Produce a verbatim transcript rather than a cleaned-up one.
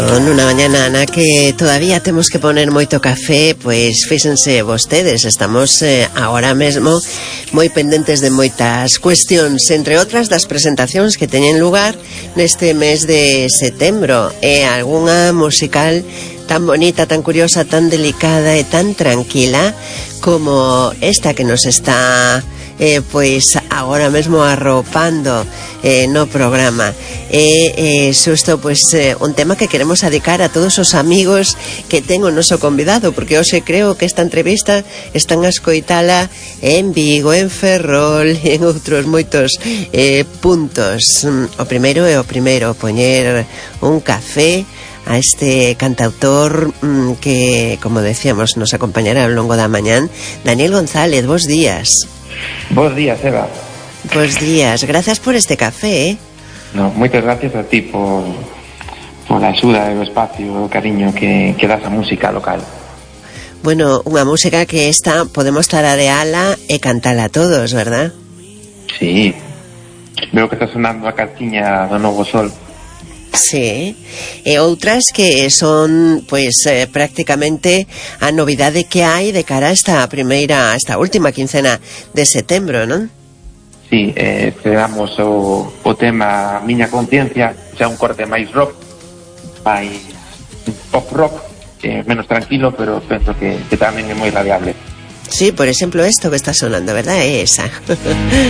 Nunha mañana na que todavía temos que poner moito café, pois fíxense vostedes, estamos eh, agora mesmo moi pendentes de moitas cuestións, entre outras das presentacións que teñen lugar neste mes de setembro, e algunha musical tan bonita, tan curiosa, tan delicada e tan tranquila como esta que nos está eh, pois agora mesmo arropando eh, no programa. E eh, xusto pois eh, un tema que queremos dedicar a todos os amigos que ten o noso convidado, porque hoxe creo que esta entrevista están a escoitala en Vigo, en Ferrol e en outros moitos eh, puntos. O primeiro é o primeiro, poñer un café a este cantautor mmm, que, como decíamos, nos acompañará ao longo da mañán, Daniel González. Bos días. Bos días, Eva. Bos días, grazas por este café, eh? No, moitas gracias a ti por, por a axuda e o espacio, o cariño que, que das a música local. Bueno, unha música que esta podemos tarareala e cantala todos, verdad? Sí, veo que está sonando a cartiña do Novo Sol. Sí, e outras que son pois eh, prácticamente a novidade que hai de cara a esta primeira, a esta última quincena de setembro, non? Sí, eh, estrenamos o, o tema Miña Conciencia, xa un corte máis rock, máis pop rock, eh, menos tranquilo, pero penso que, que tamén é moi radiable. Sí, por exemplo, esto que está sonando, verdad? É esa.